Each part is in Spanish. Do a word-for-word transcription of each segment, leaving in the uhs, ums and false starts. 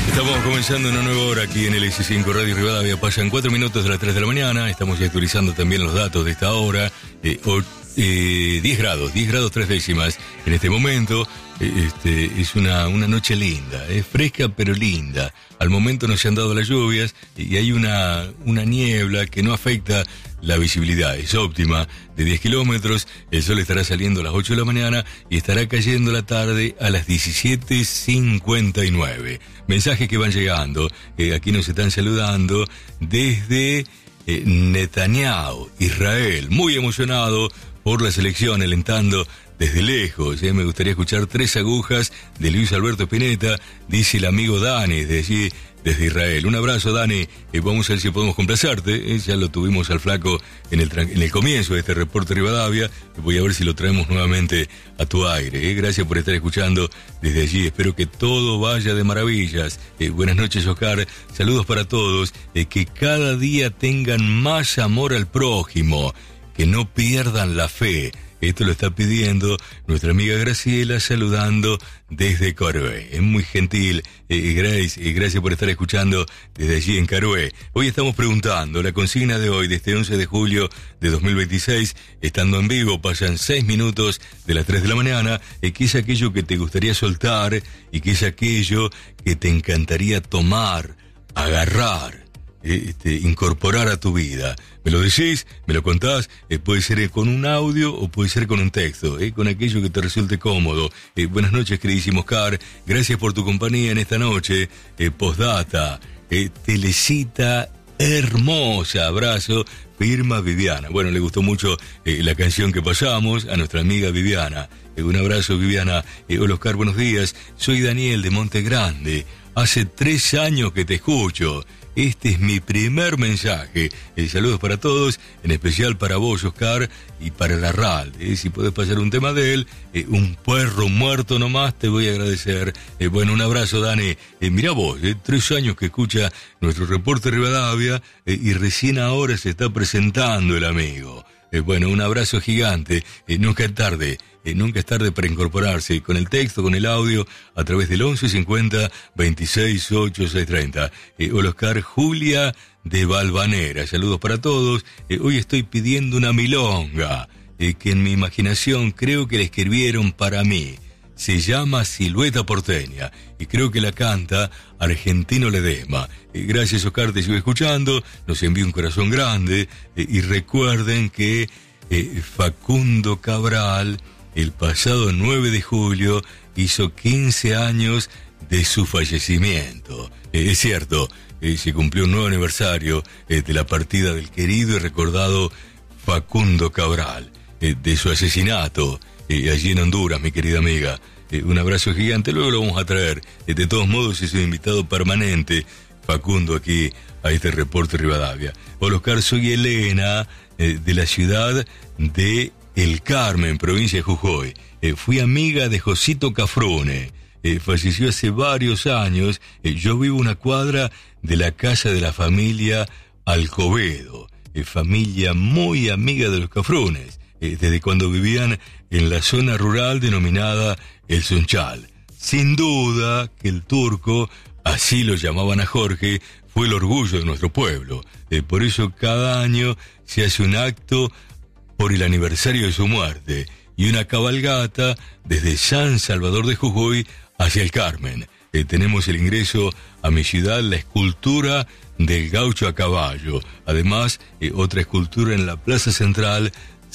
Estamos comenzando una nueva hora aquí en el S cinco Radio Rivadavia. Pasan cuatro minutos de las tres de la mañana. Estamos ya actualizando también los datos de esta hora. Eh, o, eh, diez grados, diez grados tres décimas en este momento. Eh, este, es una, una noche linda, es fresca pero linda. Al momento no se han dado las lluvias y hay una, una niebla que no afecta la visibilidad. Es óptima de diez kilómetros. El sol estará saliendo a las ocho de la mañana y estará cayendo la tarde a las diecisiete cincuenta y nueve. Mensajes que van llegando. Eh, aquí nos están saludando desde eh, Netanyahu, Israel. Muy emocionado por la selección, alentando desde lejos. Eh, me gustaría escuchar tres agujas de Luis Alberto Spinetta, dice el amigo Dani, desde allí, desde Israel. Un abrazo, Dani. Eh, vamos a ver si podemos complacerte. Eh, ya lo tuvimos al flaco en el, en el comienzo de este reporte Rivadavia. Voy a ver si lo traemos nuevamente a tu aire. Eh. Gracias por estar escuchando desde allí. Espero que todo vaya de maravillas. Eh, buenas noches, Oscar. Saludos para todos. Eh, que cada día tengan más amor al prójimo. Que no pierdan la fe. Esto lo está pidiendo nuestra amiga Graciela, saludando desde Carué. Es muy gentil, eh, Grace, eh, gracias por estar escuchando desde allí en Carué. Hoy estamos preguntando, la consigna de hoy, de este once de julio de dos mil veintiséis, estando en vivo, pasan seis minutos de las tres de la mañana, eh, ¿qué es aquello que te gustaría soltar y qué es aquello que te encantaría tomar, agarrar? Este, incorporar a tu vida? Me lo decís, me lo contás, eh, puede ser eh, con un audio o puede ser con un texto, eh, con aquello que te resulte cómodo. Eh, buenas noches, queridísimo Oscar, gracias por tu compañía en esta noche. Eh, postdata, eh, telecita hermosa, abrazo, firma Viviana. Bueno, le gustó mucho eh, la canción que pasamos a nuestra amiga Viviana. Eh, un abrazo, Viviana. Eh, hola, Oscar, buenos días, soy Daniel de Monte Grande, hace tres años que te escucho. Este es mi primer mensaje. Eh, saludos para todos, en especial para vos, Oscar, y para la R A L. Eh, si podés pasar un tema de él, eh, un perro muerto nomás, te voy a agradecer. Eh, bueno, un abrazo, Dani. Eh, mirá vos, eh, tres años que escucha nuestro reporte Rivadavia eh, y recién ahora se está presentando el amigo. Eh, bueno, un abrazo gigante. Eh, nunca es tarde. Eh, nunca es tarde para incorporarse con el texto, con el audio, a través del once cincuenta veintiséis ocho seis treinta. Eh, hola, Oscar, Julia de Valvanera. Saludos para todos. Eh, hoy estoy pidiendo una milonga eh, que en mi imaginación creo que la escribieron para mí. Se llama Silueta Porteña y creo que la canta Argentino Ledesma. Eh, gracias, Oscar, te sigo escuchando. Nos envía un corazón grande eh, y recuerden que eh, Facundo Cabral el pasado nueve de julio hizo quince años de su fallecimiento. Eh, es cierto, eh, se cumplió un nuevo aniversario eh, de la partida del querido y recordado Facundo Cabral, eh, de su asesinato eh, allí en Honduras, mi querida amiga. Eh, un abrazo gigante, luego lo vamos a traer. Eh, de todos modos, es un invitado permanente, Facundo, aquí a este reporte Rivadavia. Hola, Oscar, soy Elena, eh, de la ciudad de El Carmen, provincia de Jujuy. Eh, fui amiga de Josito Cafrune. Eh, falleció hace varios años. Eh, yo vivo una cuadra de la casa de la familia Alcobedo. Eh, familia muy amiga de los Cafrunes. Eh, desde cuando vivían en la zona rural denominada El Sunchal. Sin duda que el turco, así lo llamaban a Jorge, fue el orgullo de nuestro pueblo. Eh, por eso cada año se hace un acto por el aniversario de su muerte, y una cabalgata desde San Salvador de Jujuy hacia el Carmen. Eh, tenemos el ingreso a mi ciudad, la escultura del gaucho a caballo. Además, eh, otra escultura en la plaza central,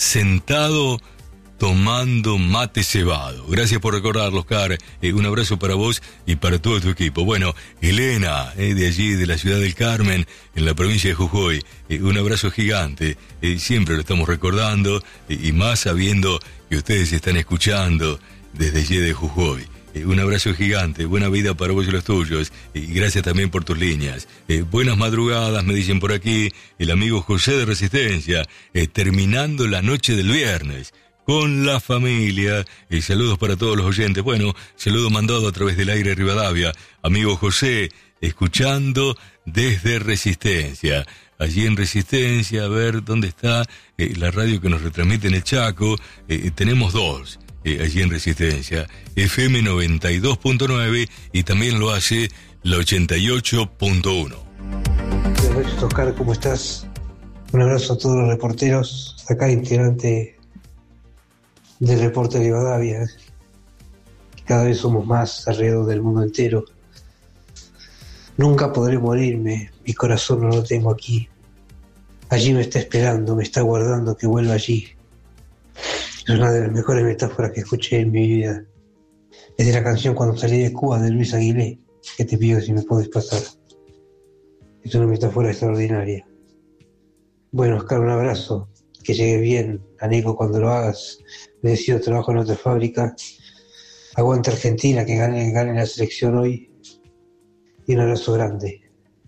sentado tomando mate cebado. Gracias por recordarlo, Oscar. Eh, un abrazo para vos y para todo tu equipo. Bueno, Elena, eh, de allí, de la ciudad del Carmen, en la provincia de Jujuy, eh, un abrazo gigante. Eh, siempre lo estamos recordando, eh, y más sabiendo que ustedes están escuchando desde allí de Jujuy. Eh, un abrazo gigante, buena vida para vos y los tuyos, y gracias también por tus líneas. Eh, buenas madrugadas, me dicen por aquí, el amigo José de Resistencia, eh, terminando la noche del viernes con la familia. Y saludos para todos los oyentes. Bueno, saludo mandado a través del aire Rivadavia. Amigo José, escuchando desde Resistencia. Allí en Resistencia, a ver dónde está eh, la radio que nos retransmite en el Chaco. Eh, tenemos dos. eh, allí en Resistencia, F M noventa y dos punto nueve y también lo hace la ochenta y ocho punto uno. Buenas noches, Oscar, ¿cómo estás? Un abrazo a todos los reporteros, acá integrante del reporte de Rivadavia. Cada vez somos más alrededor del mundo entero. Nunca podré morirme, mi corazón no lo tengo aquí. Allí me está esperando, me está guardando que vuelva allí. Es una de las mejores metáforas que escuché en mi vida. Es de la canción Cuando salí de Cuba de Luis Aguilé, que te pido si me puedes pasar. Es una metáfora extraordinaria. Bueno, Oscar, un abrazo, que llegues bien, Aneco, cuando lo hagas. Me decido trabajo en otra fábrica. Aguanta Argentina, que gane, gane la selección hoy. Y un abrazo grande.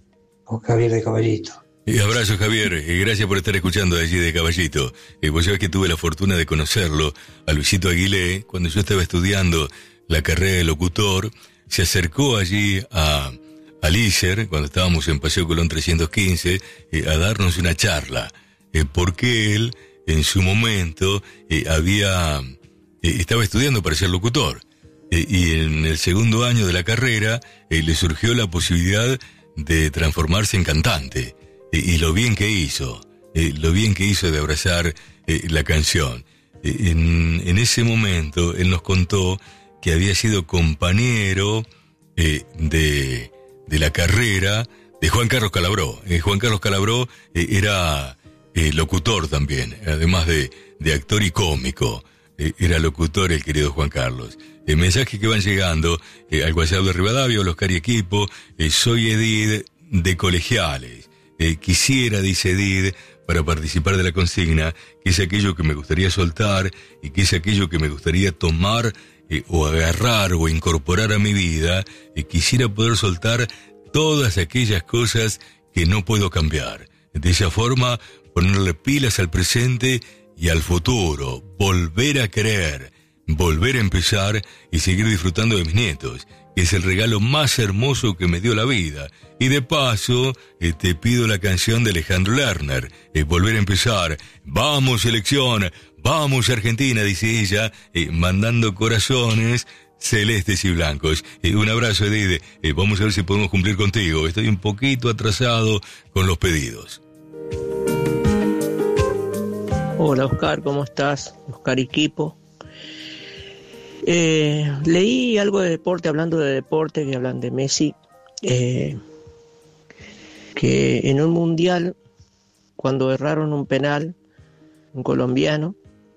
Con Javier de Caballito. Y abrazo, Javier, y gracias por estar escuchando allí de Caballito. Eh, vos sabés que tuve la fortuna de conocerlo, a Luisito Aguilé, cuando yo estaba estudiando la carrera de locutor. Se acercó allí a, a Lícer, cuando estábamos en Paseo Colón trescientos quince, eh, a darnos una charla, eh, porque él, en su momento, eh, había eh, estaba estudiando para ser locutor. Eh, y en el segundo año de la carrera eh, le surgió la posibilidad de transformarse en cantante. Eh, y lo bien que hizo, eh, lo bien que hizo de abrazar eh, la canción. Eh, en, en ese momento él nos contó que había sido compañero eh, de, de la carrera de Juan Carlos Calabró. Eh, Juan Carlos Calabró eh, era eh, locutor también, además de, de actor y cómico. Eh, era locutor el querido Juan Carlos. Eh, mensajes que van llegando eh, al WhatsApp de Rivadavia, los Cari Equipo. Eh, soy Edith de Colegiales. Eh, quisiera, dice Edith, para participar de la consigna, que es aquello que me gustaría soltar y que es aquello que me gustaría tomar eh, o agarrar o incorporar a mi vida. Eh, quisiera poder soltar todas aquellas cosas que no puedo cambiar. De esa forma, ponerle pilas al presente y al futuro, volver a querer, volver a empezar y seguir disfrutando de mis nietos, que es el regalo más hermoso que me dio la vida. Y de paso, eh, te pido la canción de Alejandro Lerner, eh, volver a empezar. Vamos selección, vamos Argentina, dice ella, eh, mandando corazones celestes y blancos. Eh, un abrazo, Edith, eh, vamos a ver si podemos cumplir contigo. Estoy un poquito atrasado con los pedidos. Hola Oscar, ¿cómo estás? Oscar Equipo. Eh, leí algo de deporte, hablando de deporte, que hablan de Messi, eh, que en un mundial, cuando erraron un penal, un colombiano,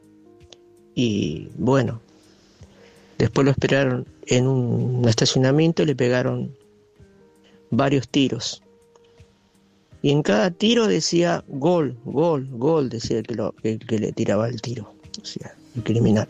y bueno, después lo esperaron en un estacionamiento y le pegaron varios tiros. Y en cada tiro decía gol, gol, gol, decía el que, lo, el que le tiraba el tiro, o sea, el criminal.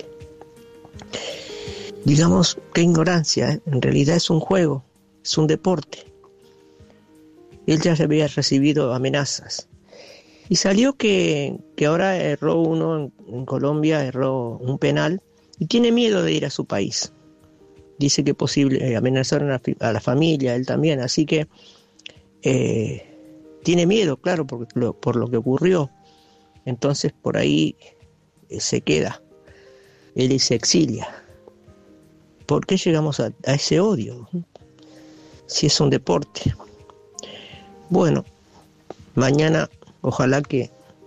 Digamos, qué ignorancia, ¿eh? En realidad es un juego, es un deporte. Él ya había recibido amenazas. Y salió que, que ahora erró uno en, en Colombia, erró un penal, y tiene miedo de ir a su país. Dice que posible, eh, amenazaron a, a la familia, él también, así que eh, tiene miedo, claro, por lo, por lo que ocurrió. Entonces por ahí eh, se queda, él se exilia. ¿Por qué llegamos a, a ese odio? Si es un deporte. Bueno, mañana ojalá que,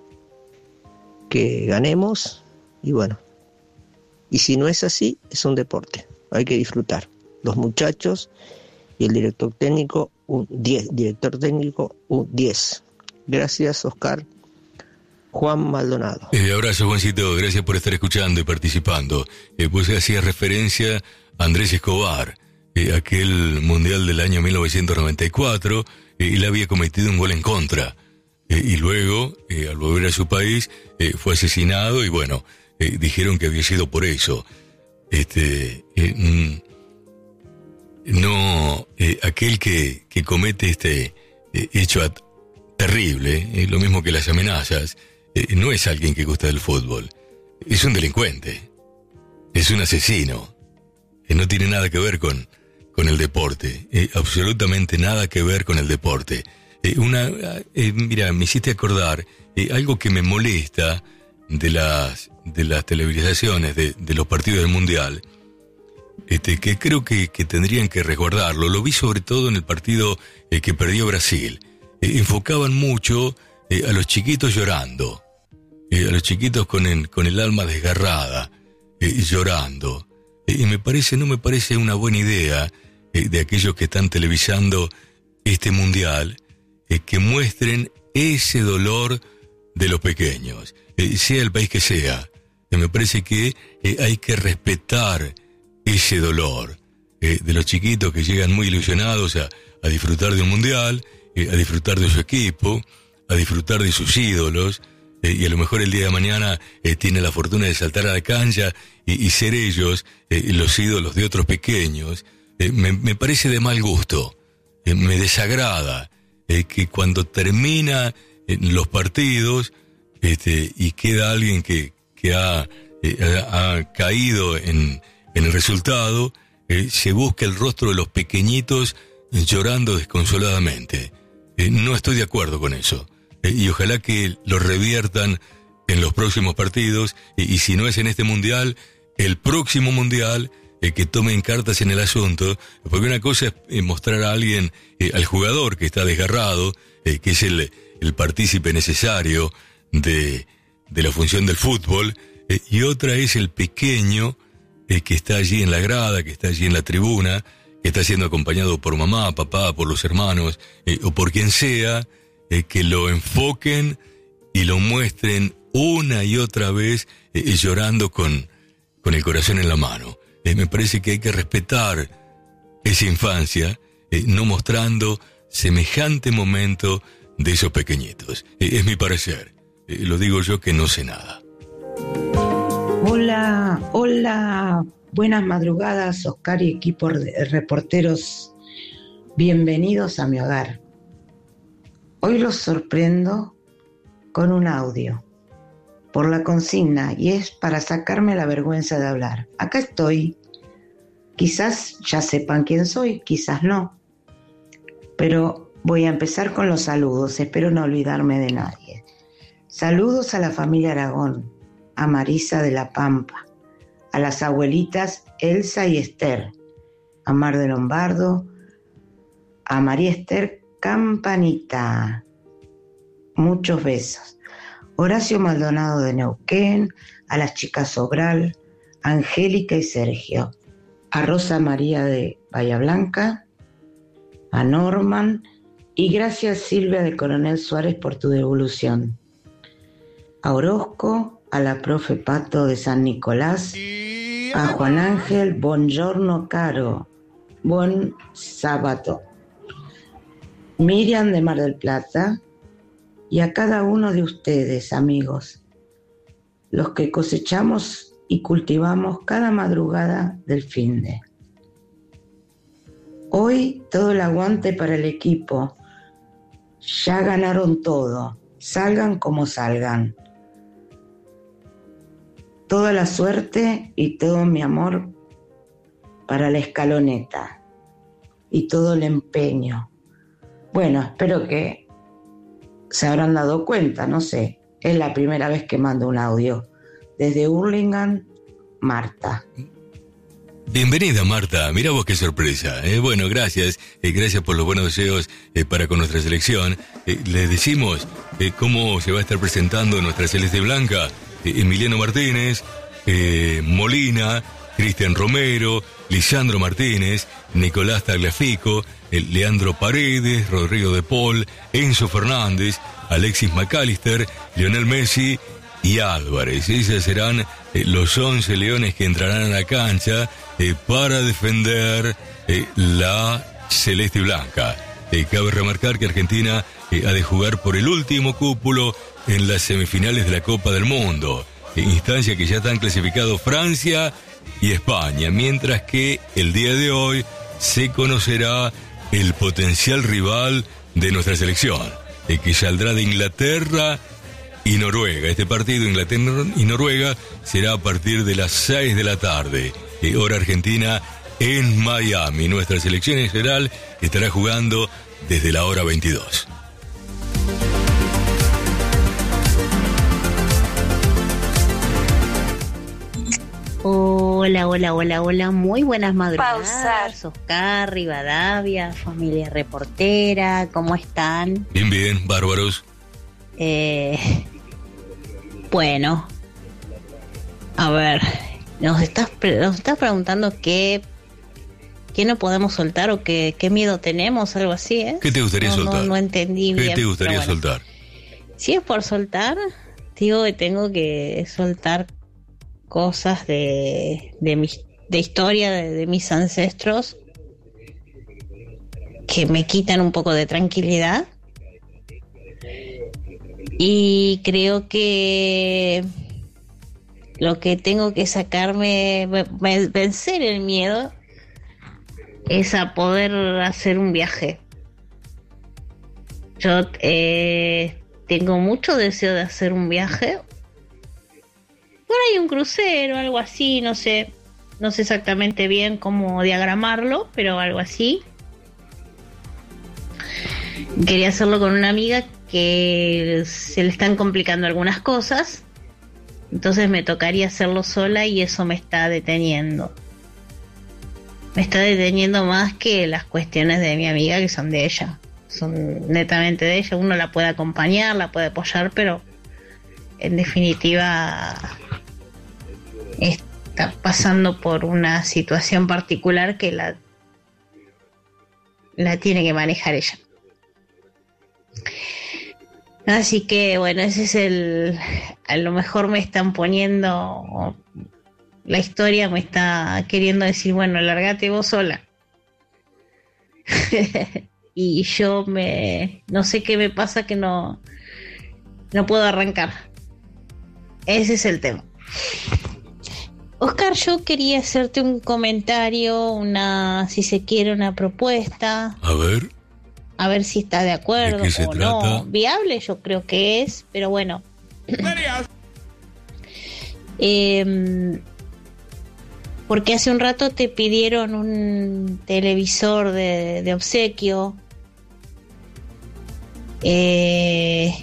que ganemos y bueno. Y si no es así, es un deporte. Hay que disfrutar. Los muchachos y el director técnico, un diez. Director técnico, un diez. Gracias, Oscar. Juan Maldonado. Eh, abrazo, Juancito. Gracias por estar escuchando y participando. Eh, pues hacía referencia a Andrés Escobar, eh, aquel mundial del año mil novecientos noventa y cuatro, eh, él había cometido un gol en contra. Eh, y luego, eh, al volver a su país, eh, fue asesinado y bueno, eh, dijeron que había sido por eso. Este, eh, mm, no, eh, aquel que, que comete este eh, hecho at- terrible, eh, lo mismo que las amenazas, eh, no es alguien que gusta del fútbol, es un delincuente, es un asesino, eh, no tiene nada que ver con, con el deporte, eh, absolutamente nada que ver con el deporte. Eh, una, eh, mira, me hiciste acordar eh, algo que me molesta de las de las televisaciones de, de los partidos del Mundial, este, que creo que, que tendrían que resguardarlo. Lo vi sobre todo en el partido eh, que perdió Brasil. Eh, enfocaban mucho eh, a los chiquitos llorando, eh, a los chiquitos con el, con el alma desgarrada, eh, llorando. Eh, y me parece, no me parece una buena idea eh, de aquellos que están televisando este Mundial, eh, que muestren ese dolor de los pequeños, eh, sea el país que sea. Eh, me parece que eh, hay que respetar ese dolor eh, de los chiquitos que llegan muy ilusionados a, a disfrutar de un Mundial, eh, a disfrutar de su equipo, a disfrutar de sus ídolos, eh, y a lo mejor el día de mañana eh, tiene la fortuna de saltar a la cancha y, y ser ellos eh, los ídolos de otros pequeños. Eh, me, me parece de mal gusto, eh, me desagrada eh, que cuando termina eh, los partidos este, y queda alguien que, que ha, eh, ha, ha caído en En el resultado, eh, se busca el rostro de los pequeñitos eh, llorando desconsoladamente. Eh, no estoy de acuerdo con eso. Eh, y ojalá que lo reviertan en los próximos partidos. Eh, y si no es en este Mundial, el próximo Mundial, eh, que tomen cartas en el asunto. Porque una cosa es eh, mostrar a alguien, eh, al jugador que está desgarrado, eh, que es el, el partícipe necesario de, de la función del fútbol. Eh, y otra es el pequeño, Eh, que está allí en la grada, que está allí en la tribuna, que está siendo acompañado por mamá, papá, por los hermanos, eh, o por quien sea, eh, que lo enfoquen y lo muestren una y otra vez eh, llorando con, con el corazón en la mano. Eh, me parece que hay que respetar esa infancia, eh, no mostrando semejante momento de esos pequeñitos. Eh, es mi parecer. Eh, lo digo yo que no sé nada. Hola, hola, buenas madrugadas, Oscar y equipo de reporteros, bienvenidos a mi hogar. Hoy los sorprendo con un audio, por la consigna, y es para sacarme la vergüenza de hablar. Acá estoy, quizás ya sepan quién soy, quizás no, pero voy a empezar con los saludos, espero no olvidarme de nadie. Saludos a la familia Aragón, a Marisa de la Pampa, a las abuelitas Elsa y Esther, a Mar de Lombardo, a María Esther Campanita, muchos besos. Horacio Maldonado de Neuquén, a las chicas Sobral, a Angélica y Sergio, a Rosa María de Bahía Blanca, a Norman, y gracias Silvia de Coronel Suárez por tu devolución. A Orozco, a la profe Pato de San Nicolás, a Juan Ángel, buongiorno caro, buen sábado, Miriam de Mar del Plata, y a cada uno de ustedes, amigos, los que cosechamos y cultivamos cada madrugada del finde. Hoy todo el aguante para el equipo, ya ganaron todo, salgan como salgan. Toda la suerte y todo mi amor para la escaloneta y todo el empeño. Bueno, espero que se habrán dado cuenta, no sé, es la primera vez que mando un audio. Desde Hurlingham, Marta. Bienvenida, Marta. Mirá vos qué sorpresa. Eh, bueno, gracias. Eh, gracias por los buenos deseos eh, para con nuestra selección. Eh, les decimos eh, cómo se va a estar presentando nuestra Celeste Blanca. Emiliano Martínez, eh, Molina, Cristian Romero, Lisandro Martínez, Nicolás Tagliafico, eh, Leandro Paredes, Rodrigo de Paul, Enzo Fernández, Alexis McAllister, Lionel Messi y Álvarez. Esos serán eh, los once leones que entrarán a la cancha eh, para defender eh, la Celeste Blanca. Eh, cabe remarcar que Argentina eh, ha de jugar por el último cúpulo en las semifinales de la Copa del Mundo, en instancia que ya están clasificados Francia y España, mientras que el día de hoy se conocerá el potencial rival de nuestra selección, eh, que saldrá de Inglaterra y Noruega. Este partido, Inglaterra y Noruega, será a partir de las seis de la tarde, eh, hora argentina, en Miami. Nuestra selección en general estará jugando desde la hora veintidós. Hola, hola, hola, hola, muy buenas madrugadas. Pausar. Oscar, Rivadavia, familia reportera, ¿cómo están? Bien, bien, bárbaros. Eh, bueno, a ver, nos estás, nos estás preguntando qué, qué no podemos soltar o qué, qué miedo tenemos, algo así, ¿eh? ¿Qué te gustaría no, soltar? No, no entendí ¿Qué bien. ¿Qué te gustaría bueno, soltar? Si es por soltar, digo que tengo que soltar cosas de, de, mi, de historia de, de mis ancestros que me quitan un poco de tranquilidad. Y creo que lo que tengo que sacarme, vencer el miedo, es a poder hacer un viaje. Yo eh, tengo mucho deseo de hacer un viaje. Por ahí un crucero, algo así, no sé. No sé exactamente bien cómo diagramarlo, pero algo así. Quería hacerlo con una amiga que se le están complicando algunas cosas, entonces me tocaría hacerlo sola y eso me está deteniendo. Me está deteniendo más que las cuestiones de mi amiga, que son de ella, son netamente de ella. Uno la puede acompañar, la puede apoyar, pero en definitiva está pasando por una situación particular que la, la tiene que manejar ella. Así que bueno, ese es el, a lo mejor me están poniendo, la historia me está queriendo decir, bueno, largate vos sola. Y yo me, no sé qué me pasa que no, no puedo arrancar. Ese es el tema. Oscar, yo quería hacerte un comentario, una, si se quiere, una propuesta. A ver. A ver si está de acuerdo ¿De qué se o trata? no. Viable yo creo que es, pero bueno. eh, porque hace un rato te pidieron un televisor de, de obsequio. Eh,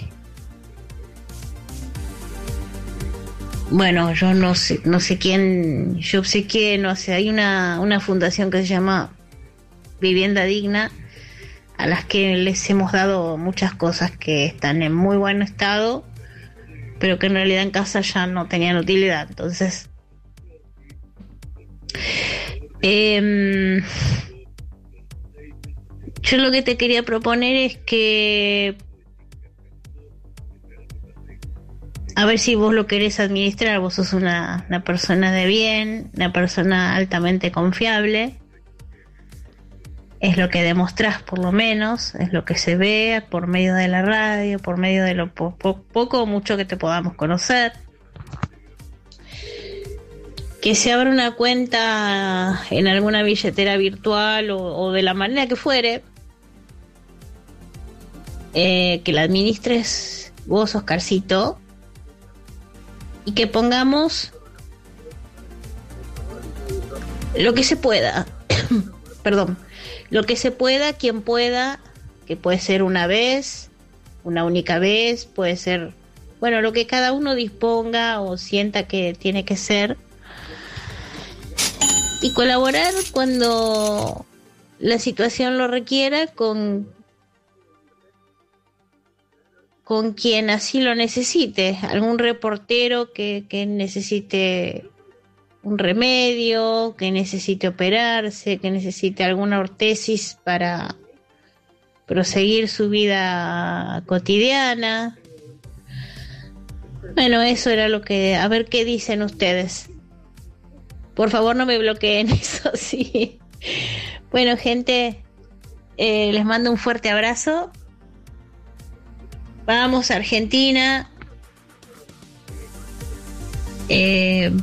bueno, yo no sé, no sé quién, yo obsequié, no sé, hay una, una fundación que se llama Vivienda Digna, a las que les hemos dado muchas cosas que están en muy buen estado, pero que en realidad en casa ya no tenían utilidad. Entonces, eh, yo lo que te quería proponer es que, a ver si vos lo querés administrar. Vos sos una, una persona de bien, una persona altamente confiable. Es lo que demostrás, por lo menos, es lo que se ve por medio de la radio, por medio de lo po- po- poco o mucho que te podamos conocer. Que se abra una cuenta en alguna billetera virtual o, o de la manera que fuere, eh, que la administres vos, Oscarcito, y que pongamos lo que se pueda. Perdón. Lo que se pueda, quien pueda, que puede ser una vez, una única vez, puede ser, bueno, lo que cada uno disponga o sienta que tiene que ser. Y colaborar cuando la situación lo requiera con, con quien así lo necesite. Algún reportero que, que necesite un remedio, que necesite operarse, que necesite alguna ortesis para proseguir su vida cotidiana. Bueno, eso era lo que... A ver qué dicen ustedes. Por favor, no me bloqueen, eso sí. Bueno, gente, eh, les mando un fuerte abrazo. Vamos a Argentina. Eh...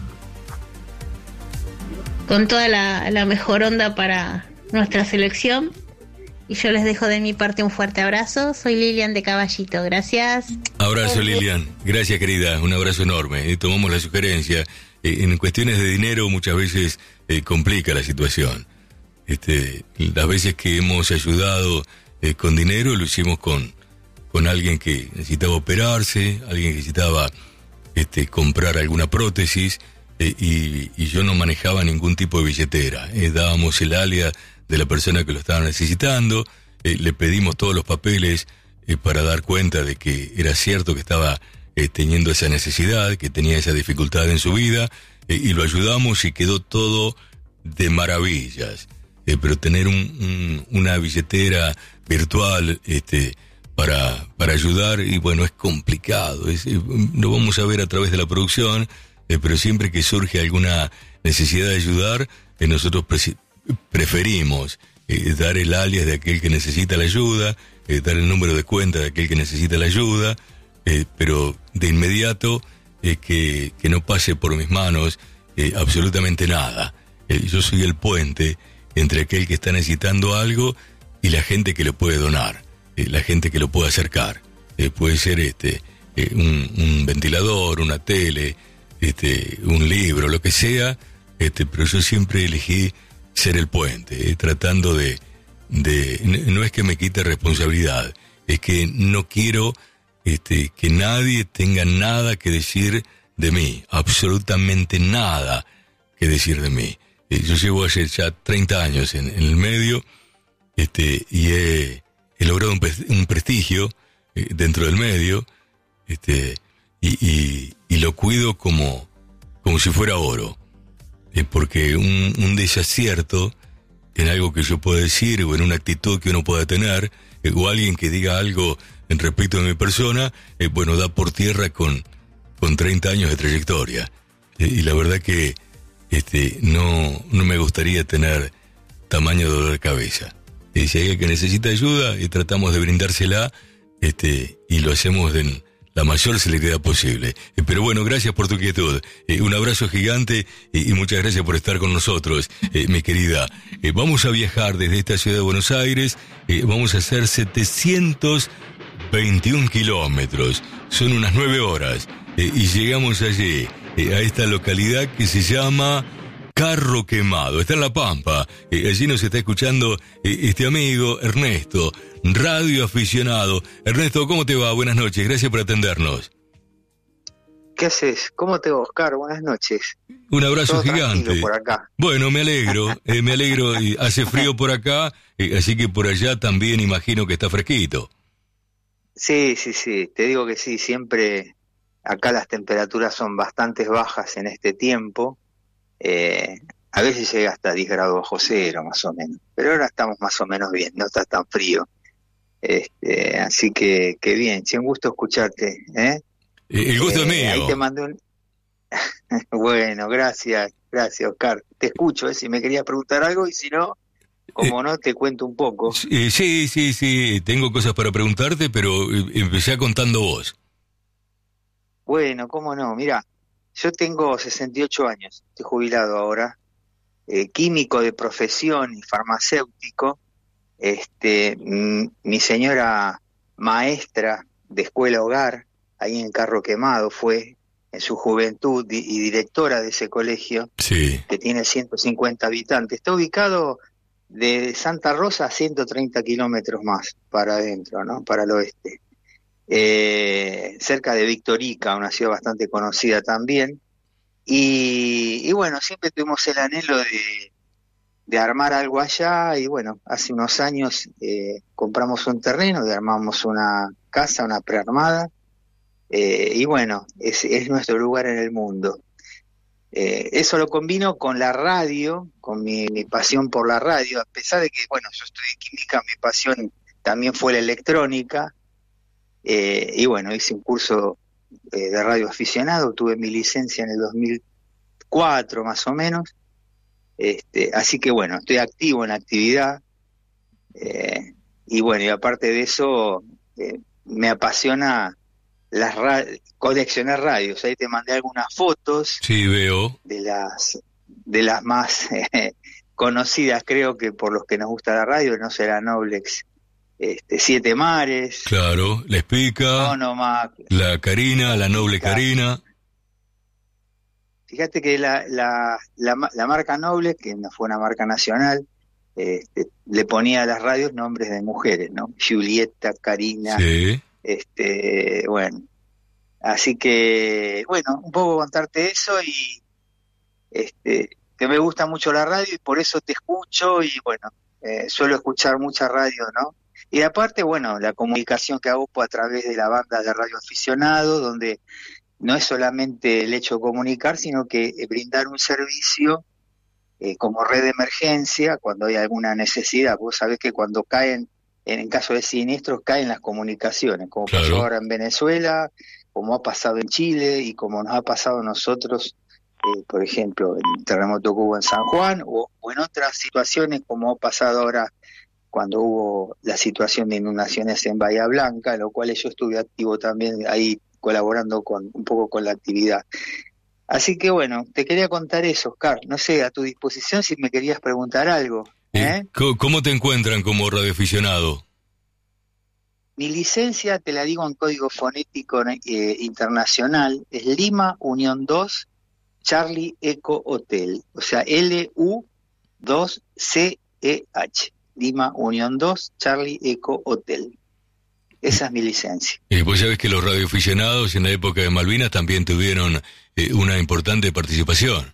con toda la, la mejor onda para nuestra selección. Y yo les dejo de mi parte un fuerte abrazo. Soy Lilian de Caballito, gracias. Abrazo, Lilian. Gracias, querida. Un abrazo enorme. Eh, tomamos la sugerencia. Eh, en cuestiones de dinero muchas veces eh, complica la situación. Este, las veces que hemos ayudado eh, con dinero lo hicimos con, con alguien que necesitaba operarse, alguien que necesitaba este, comprar alguna prótesis. eh, y, y yo no manejaba ningún tipo de billetera. Eh, dábamos el alias de la persona que lo estaba necesitando, eh, le pedimos todos los papeles eh, para dar cuenta de que era cierto que estaba eh, teniendo esa necesidad, que tenía esa dificultad en su vida, eh, y lo ayudamos y quedó todo de maravillas. Eh, pero tener un, un, una billetera virtual este, para, para ayudar, y bueno, es complicado. Es, eh, lo vamos a ver a través de la producción, eh, pero siempre que surge alguna necesidad de ayudar, eh, nosotros pre- preferimos eh, dar el alias de aquel que necesita la ayuda, eh, dar el número de cuenta de aquel que necesita la ayuda, eh, pero de inmediato eh, que, que no pase por mis manos eh, absolutamente nada. Eh, yo soy el puente entre aquel que está necesitando algo y la gente que lo puede donar, eh, la gente que lo puede acercar. Eh, puede ser este eh, un, un ventilador, una tele, este un libro, lo que sea, este pero yo siempre elegí ser el puente, eh, tratando de, de... No es que me quite responsabilidad, es que no quiero este, que nadie tenga nada que decir de mí, absolutamente nada que decir de mí. Yo llevo hace ya treinta años en, en el medio, este, y he, he logrado un, un prestigio eh, dentro del medio, este, y, y, y lo cuido como, como si fuera oro, eh, porque un, un desacierto en algo que yo pueda decir, o en una actitud que uno pueda tener, eh, o alguien que diga algo en respecto de mi persona, eh, bueno, da por tierra con, con treinta años de trayectoria, eh, y la verdad que Este, no, no me gustaría tener tamaño dolor de cabeza. Eh, si hay alguien que necesita ayuda, eh, tratamos de brindársela, este, y lo hacemos en la mayor celeridad posible. Eh, pero bueno, gracias por tu quietud. Eh, un abrazo gigante eh, y muchas gracias por estar con nosotros, eh, mi querida. Eh, vamos a viajar desde esta ciudad de Buenos Aires, eh, vamos a hacer setecientos veintiún kilómetros. Son unas nueve horas, eh, y llegamos allí, a esta localidad que se llama Carro Quemado, está en La Pampa. Eh, allí nos está escuchando eh, este amigo Ernesto, radio aficionado. Ernesto, ¿cómo te va? Buenas noches, gracias por atendernos. ¿Qué haces? ¿Cómo te va, Oscar? Buenas noches. Un abrazo Todo gigante. Por acá. Bueno, me alegro, eh, me alegro. Y hace frío por acá, eh, así que por allá también imagino que está fresquito. Sí, sí, sí, te digo que sí, siempre... Acá las temperaturas son bastante bajas en este tiempo, eh, a veces llega hasta diez grados bajo cero más o menos, pero ahora estamos más o menos bien, no está tan frío, este, así que, que bien, sí, un gusto escucharte. ¿eh? El gusto eh, es mío. Ahí te mandé un... Bueno, gracias, gracias Oscar, te escucho, ¿eh? Si me querías preguntar algo y si no, como eh, no, te cuento un poco. Eh, sí, sí, sí, tengo cosas para preguntarte, pero empecé contando vos. Bueno, cómo no, mira, yo tengo sesenta y ocho años, estoy jubilado ahora, eh, químico de profesión y farmacéutico. Este, m- mi señora maestra de escuela hogar, ahí en Carro Quemado, fue en su juventud y, y directora de ese colegio, sí, que tiene ciento cincuenta habitantes. Está ubicado de Santa Rosa a ciento treinta kilómetros más para adentro, ¿no? Para el oeste. Eh, cerca de Victorica, una ciudad bastante conocida también, y, y bueno, siempre tuvimos el anhelo de, de armar algo allá, y bueno, hace unos años eh, compramos un terreno y armamos una casa, una prearmada, eh, y bueno, es, es nuestro lugar en el mundo. Eh, eso lo combino con la radio, con mi, mi pasión por la radio, a pesar de que, bueno, yo estudié química, mi pasión también fue la electrónica. Eh, y bueno, hice un curso eh, de radio aficionado, tuve mi licencia en el dos mil cuatro más o menos, este, así que bueno, estoy activo en la actividad, eh, y bueno, y aparte de eso, eh, me apasiona las ra- coleccionar radios. Ahí te mandé algunas fotos. Sí, veo. De las, de las más eh, conocidas, creo que por los que nos gusta la radio, no será Noblex. Este, Siete Mares. Claro, la Espica, no, no, la Carina, la Noble Carina. Fíjate que la, la, la, la marca Noble, que no fue una marca nacional, este, le ponía a las radios nombres de mujeres, ¿no? Julieta, Karina, sí. este, bueno. Así que, bueno, un poco contarte eso y, este, que me gusta mucho la radio y por eso te escucho y bueno, eh, suelo escuchar mucha radio, ¿no? Y aparte, bueno, la comunicación que hago a través de la banda de Radio Aficionado, donde no es solamente el hecho de comunicar, sino que eh, brindar un servicio eh, como red de emergencia cuando hay alguna necesidad. Vos sabés que cuando caen, en, en caso de siniestros, caen las comunicaciones, como Claro. pasó ahora en Venezuela, como ha pasado en Chile y como nos ha pasado a nosotros, eh, por ejemplo, en el terremoto que hubo en San Juan, o, o en otras situaciones como ha pasado ahora cuando hubo la situación de inundaciones en Bahía Blanca, en lo cual yo estuve activo también ahí colaborando con un poco con la actividad. Así que bueno, te quería contar eso, Oscar. No sé, a tu disposición si me querías preguntar algo. ¿eh? ¿Cómo, ¿Cómo te encuentran como radioaficionado? Mi licencia, te la digo en código fonético eh, internacional, es Lima Unión dos Charlie Eco Hotel, o sea, L U dos C E H. Lima Unión dos, Charlie Eco Hotel. Esa es mi licencia. Eh, pues ya ves que los radioaficionados en la época de Malvinas también tuvieron eh, una importante participación.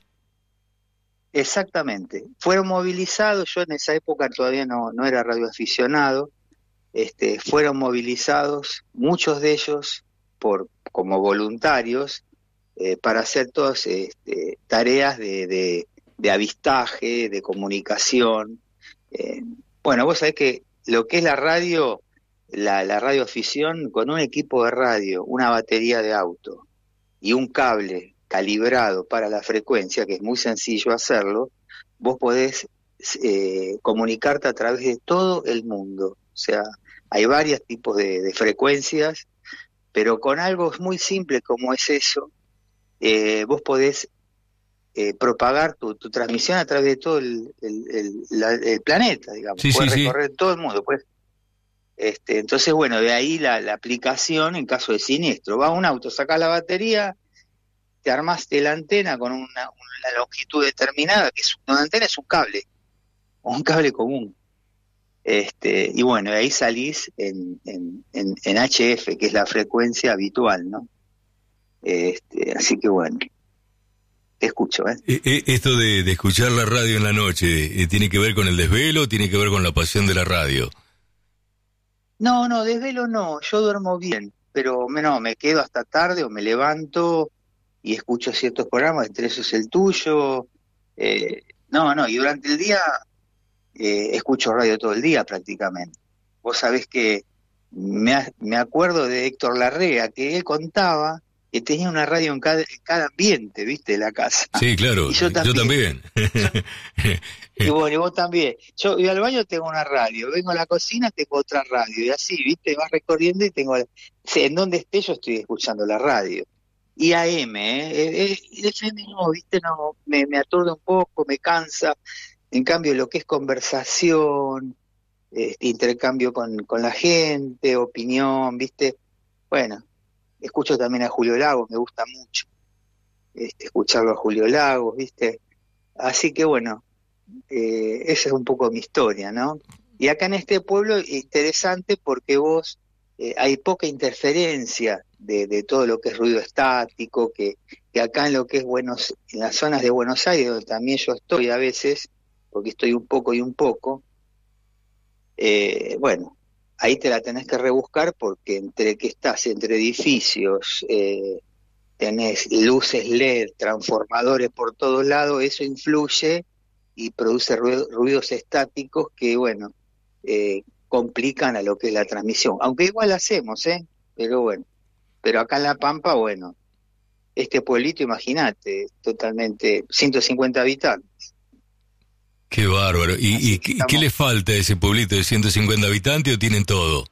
Exactamente. Fueron movilizados, yo en esa época todavía no, no era radioaficionado, este, fueron movilizados, muchos de ellos por como voluntarios, eh, para hacer todas este, tareas de, de, de avistaje, de comunicación. Eh, Bueno, vos sabés que lo que es la radio, la, la radioafición, con un equipo de radio, una batería de auto y un cable calibrado para la frecuencia, que es muy sencillo hacerlo, vos podés eh, comunicarte a través de todo el mundo. O sea, hay varios tipos de, de frecuencias, pero con algo muy simple como es eso, eh, vos podés Eh, propagar tu, tu transmisión a través de todo el, el, el, la, el planeta, digamos. Sí, puedes sí, recorrer sí. todo el mundo. Pues. Este, entonces, bueno, de ahí la, la aplicación en caso de siniestro. Va un auto, sacás la batería, te armaste la antena con una, una longitud determinada, que es una antena es un cable, un cable común. Este, y bueno, de ahí salís en, en, en, en H F, que es la frecuencia habitual, ¿no? Este, así que bueno. Te escucho, ¿eh? Eh, eh, esto de, de escuchar la radio en la noche, eh, ¿tiene que ver con el desvelo o tiene que ver con la pasión de la radio? No, no, desvelo no, yo duermo bien, pero me, no, me quedo hasta tarde o me levanto y escucho ciertos programas, entre esos el tuyo. Eh, no, no, y durante el día eh, escucho radio todo el día prácticamente. Vos sabés que me, me acuerdo de Héctor Larrea, que él contaba que tenía una radio en cada, en cada ambiente, ¿viste? De la casa. Sí, claro, Y yo también. yo también. Y bueno, y vos también. Yo voy al baño, tengo una radio, vengo a la cocina, tengo otra radio, y así, ¿viste? Vas recorriendo y tengo... En donde esté yo estoy escuchando la radio. Y A M, ¿eh? El F M no, ¿viste? No, me, me aturde un poco, me cansa. En cambio, lo que es conversación, este, intercambio con, con la gente, opinión, ¿viste? Bueno, escucho también a Julio Lagos, me gusta mucho este, escucharlo a Julio Lagos, ¿viste? Así que bueno, eh, esa es un poco mi historia, ¿no? Y acá en este pueblo, interesante porque vos, eh, hay poca interferencia de, de todo lo que es ruido estático, que, que acá en lo que es Buenos, en las zonas de Buenos Aires, donde también yo estoy a veces, porque estoy un poco y un poco, eh, bueno, ahí te la tenés que rebuscar porque entre que estás entre edificios, eh, tenés luces L E D, transformadores por todos lados, eso influye y produce ruido, ruidos estáticos que, bueno, eh, complican a lo que es la transmisión. Aunque igual hacemos, ¿eh? Pero bueno, pero acá en La Pampa, bueno, este pueblito, imagínate, totalmente, ciento cincuenta habitantes. Qué bárbaro. ¿Y, y qué, qué le falta a ese pueblito de ciento cincuenta habitantes o tienen todo?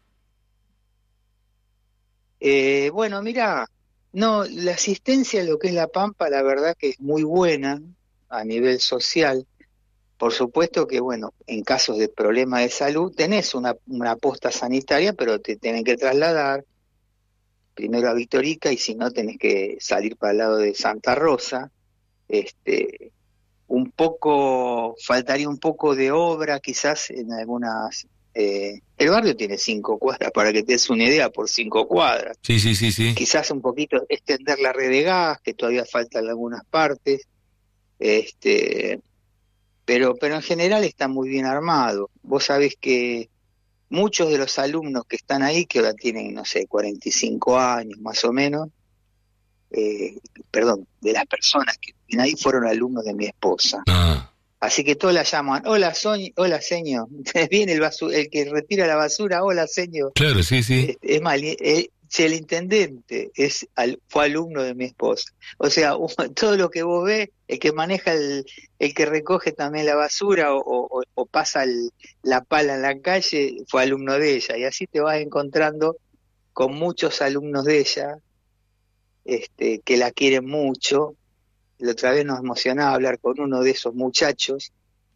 Eh, bueno, mira, no, la asistencia a lo que es La Pampa, la verdad que es muy buena a nivel social. Por supuesto que, bueno, en casos de problemas de salud tenés una, una posta sanitaria, pero te tienen que trasladar primero a Victorica y si no tenés que salir para el lado de Santa Rosa. Este, un poco, faltaría un poco de obra quizás en algunas... Eh, el barrio tiene cinco cuadras, para que te des una idea, por cinco cuadras. Sí, sí, sí, sí. Quizás un poquito extender la red de gas, que todavía falta en algunas partes. Este, pero, pero en general está muy bien armado. Vos sabés que muchos de los alumnos que están ahí, que ahora tienen, no sé, cuarenta y cinco años más o menos, eh, perdón, de las personas que vienen ahí fueron alumnos de mi esposa. Ah. Así que todos la llaman, hola, Soñ, hola, señor. Viene el, basu el que retira la basura, hola, señor. Claro, sí, sí. Es, es mal, eh, si el intendente es al, fue alumno de mi esposa. O sea, un, todo lo que vos ves, el que maneja, el, el que recoge también la basura o, o, o pasa el, la pala en la calle, fue alumno de ella. Y así te vas encontrando con muchos alumnos de ella, este, que la quieren mucho. La otra vez nos emocionaba hablar con uno de esos muchachos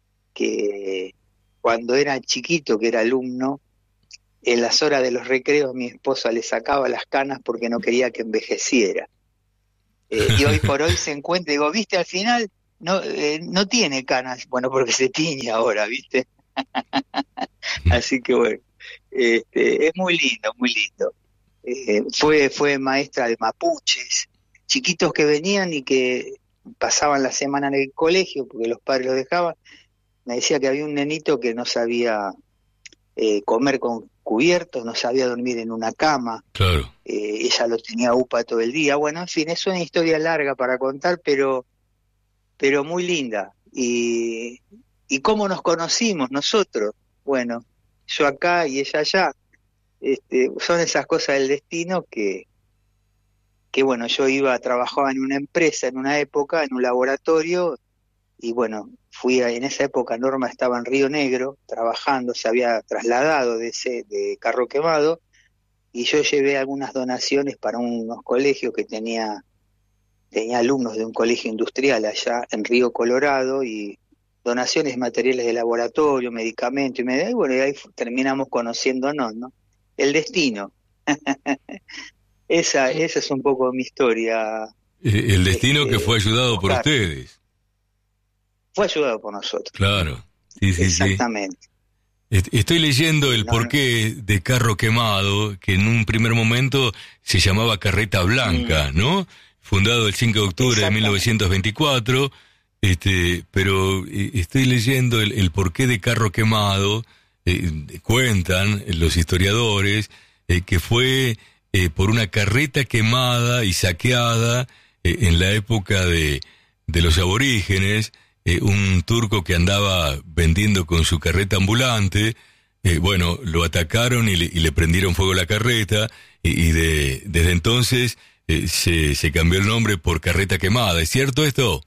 que cuando era chiquito, que era alumno, en las horas de los recreos mi esposa le sacaba las canas porque no quería que envejeciera. Eh, y hoy por hoy se encuentra, digo, viste, al final no, eh, no tiene canas, bueno, porque se tiñe ahora, viste. Así que bueno, este, es muy lindo, muy lindo. Eh, fue, fue maestra de mapuches, chiquitos que venían y que pasaban la semana en el colegio porque los padres los dejaban. Me decía que había un nenito que no sabía eh, comer con cubiertos, no sabía dormir en una cama. Claro. Eh, ella lo tenía upa todo el día. Bueno, en fin, es una historia larga para contar, pero pero muy linda. Y, y cómo nos conocimos nosotros. Bueno, yo acá y ella allá. Este, son esas cosas del destino que que bueno, yo iba, trabajaba en una empresa en una época, en un laboratorio, y bueno, fui a, en esa época Norma estaba en Río Negro, trabajando, se había trasladado de ese de Carro Quemado, y yo llevé algunas donaciones para unos colegios que tenía, tenía alumnos de un colegio industrial allá en Río Colorado, y donaciones de materiales de laboratorio, medicamentos, y, me, y bueno, y ahí terminamos conociéndonos, ¿no? El destino. Esa, esa es un poco mi historia. Eh, el destino eh, que fue ayudado por claro, ustedes. Fue ayudado por nosotros. Claro, sí, sí, exactamente. Sí. Estoy leyendo el no, porqué no. de Carro Quemado, que en un primer momento se llamaba Carreta Blanca, mm. ¿no? Fundado el cinco de octubre de mil novecientos veinticuatro, este, pero eh, estoy leyendo el, el porqué de Carro Quemado, eh, cuentan los historiadores, eh, que fue... Eh, por una carreta quemada y saqueada eh, en la época de, de los aborígenes, eh, un turco que andaba vendiendo con su carreta ambulante, eh, bueno, lo atacaron y le, y le prendieron fuego a la carreta, y, y de, desde entonces eh, se, se cambió el nombre por Carreta Quemada. ¿Es cierto esto?